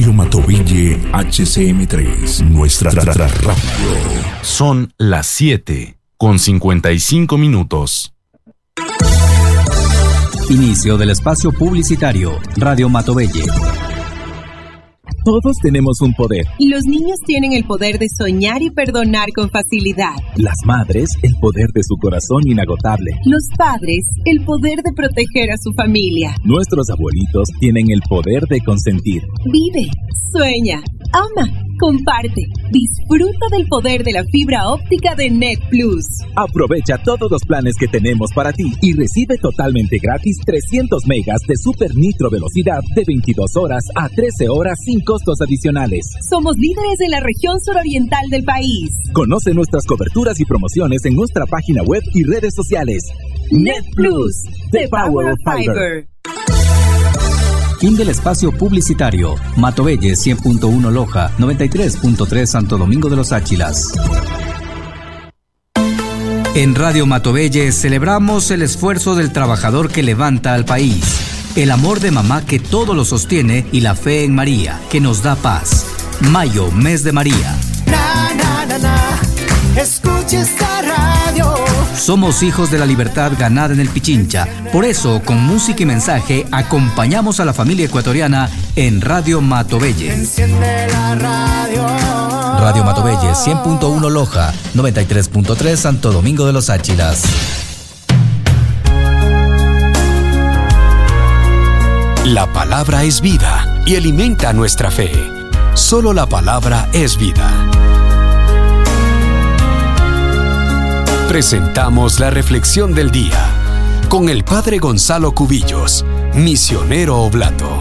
Radio Matovelle HCM3, nuestra radio. Son las 7:55. Inicio del espacio publicitario. Radio Matovelle. Todos tenemos un poder. Los niños tienen el poder de soñar y perdonar con facilidad. Las madres, el poder de su corazón inagotable. Los padres, el poder de proteger a su familia. Nuestros abuelitos tienen el poder de consentir. Vive, sueña, ama, comparte. Disfruta del poder de la fibra óptica de Net Plus. Aprovecha todos los planes que tenemos para ti y recibe totalmente gratis 300 megas de super nitro velocidad de 22 horas a 13 horas sin costos adicionales. Somos líderes en la región suroriental del país. Conoce nuestras coberturas y promociones en nuestra página web y redes sociales. Net Plus, the power of fiber. Fin del espacio publicitario. Matovelle 100.1 Loja, 93.3 Santo Domingo de los Áchilas. En Radio Matovelle celebramos el esfuerzo del trabajador que levanta al país, el amor de mamá que todo lo sostiene y la fe en María que nos da paz. Mayo, mes de María. Escuche esta radio. Somos hijos de la libertad ganada en el Pichincha. Por eso, con música y mensaje, acompañamos a la familia ecuatoriana en Radio Matovelle. Enciende la radio. Radio Matovelle 100.1 Loja, 93.3 Santo Domingo de los Áchilas. La palabra es vida y alimenta nuestra fe. Solo la palabra es vida. Presentamos la reflexión del día con el Padre Gonzalo Cubillos, misionero oblato.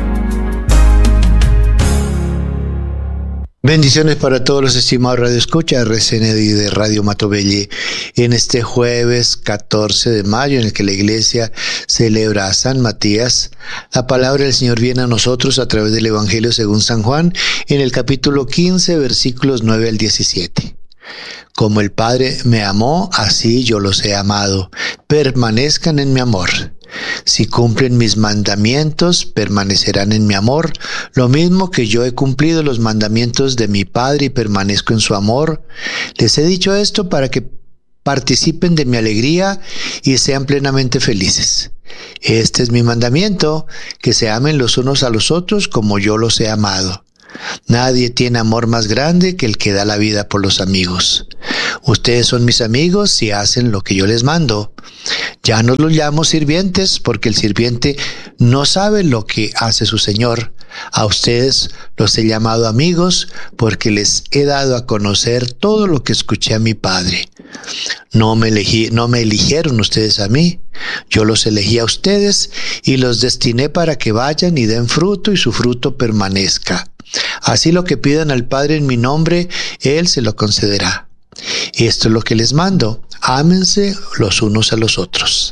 Bendiciones para todos los estimados radioescuchas de Radio Matovelle en este jueves 14 de mayo en el que la Iglesia celebra a San Matías. La palabra del Señor viene a nosotros a través del Evangelio según San Juan en el capítulo 15, versículos 9 al 17. Como el Padre me amó, así yo los he amado. Permanezcan en mi amor. Si cumplen mis mandamientos, permanecerán en mi amor, lo mismo que yo he cumplido los mandamientos de mi Padre y permanezco en su amor. Les he dicho esto para que participen de mi alegría y sean plenamente felices. Este es mi mandamiento, que se amen los unos a los otros como yo los he amado. Nadie tiene amor más grande que el que da la vida por los amigos. Ustedes son mis amigos si hacen lo que yo les mando. Ya no los llamo sirvientes porque el sirviente no sabe lo que hace su señor. A ustedes los he llamado amigos porque les he dado a conocer todo lo que escuché a mi Padre. No me eligieron ustedes a mí. Yo los elegí a ustedes y los destiné para que vayan y den fruto y su fruto permanezca. Así lo que pidan al Padre en mi nombre, Él se lo concederá. Y esto es lo que les mando: ámense los unos a los otros.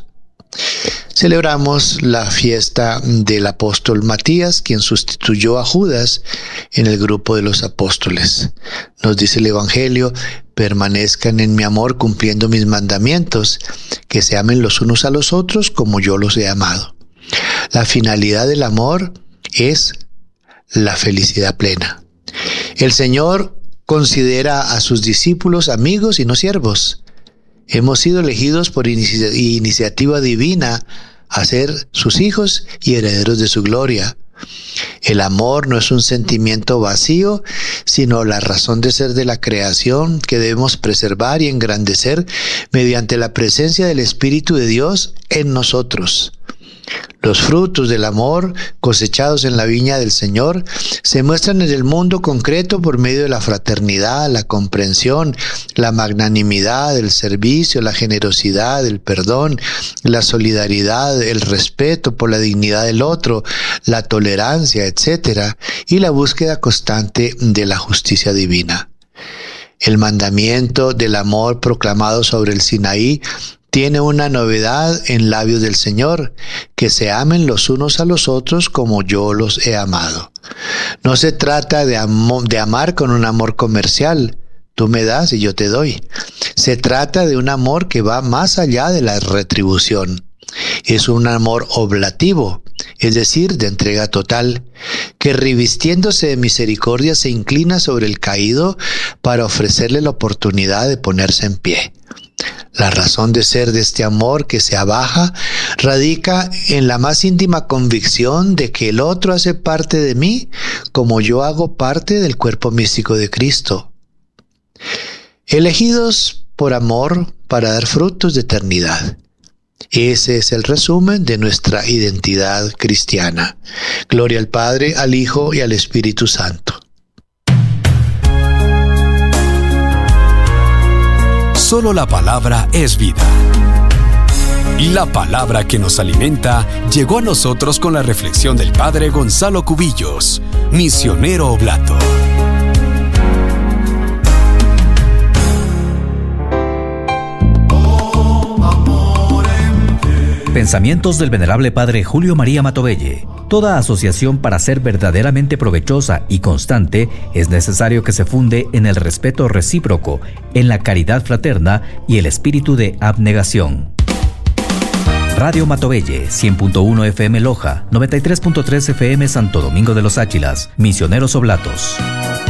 Celebramos la fiesta del apóstol Matías, quien sustituyó a Judas en el grupo de los apóstoles. Nos dice el Evangelio: permanezcan en mi amor cumpliendo mis mandamientos, que se amen los unos a los otros como yo los he amado. La finalidad del amor es la felicidad plena. El Señor considera a sus discípulos amigos y no siervos. Hemos sido elegidos por iniciativa divina a ser sus hijos y herederos de su gloria. El amor no es un sentimiento vacío, sino la razón de ser de la creación que debemos preservar y engrandecer mediante la presencia del Espíritu de Dios en nosotros. Los frutos del amor cosechados en la viña del Señor se muestran en el mundo concreto por medio de la fraternidad, la comprensión, la magnanimidad, el servicio, la generosidad, el perdón, la solidaridad, el respeto por la dignidad del otro, la tolerancia, etc., y la búsqueda constante de la justicia divina. El mandamiento del amor proclamado sobre el Sinaí tiene una novedad en labios del Señor: que se amen los unos a los otros como yo los he amado. No se trata de amar con un amor comercial, tú me das y yo te doy. Se trata de un amor que va más allá de la retribución. Es un amor oblativo, es decir, de entrega total, que revistiéndose de misericordia se inclina sobre el caído para ofrecerle la oportunidad de ponerse en pie. La razón de ser de este amor que se abaja radica en la más íntima convicción de que el otro hace parte de mí como yo hago parte del cuerpo místico de Cristo. Elegidos por amor para dar frutos de eternidad. Ese es el resumen de nuestra identidad cristiana. Gloria al Padre, al Hijo y al Espíritu Santo. Solo la palabra es vida. La palabra que nos alimenta llegó a nosotros con la reflexión del Padre Gonzalo Cubillos, misionero oblato. Pensamientos del venerable Padre Julio María Matovelle. Toda asociación, para ser verdaderamente provechosa y constante, es necesario que se funde en el respeto recíproco, en la caridad fraterna y el espíritu de abnegación. Radio Matovelle, 100.1 FM Loja, 93.3 FM Santo Domingo de los Áchilas, Misioneros Oblatos.